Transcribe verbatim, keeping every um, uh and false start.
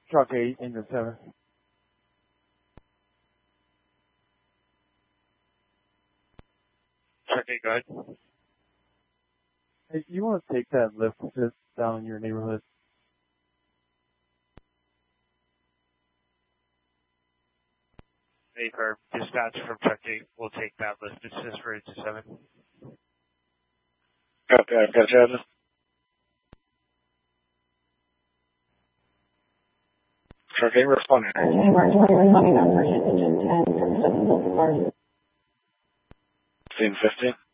Truck eight, engine seven. Truck eight, go ahead. Hey, you want to take that lift assist down in your neighborhood? Hey, for dispatch from Truck eight, we'll take that lift assist for engine seven. Copy, I've got you. Truck eight responding. Scene fifteen.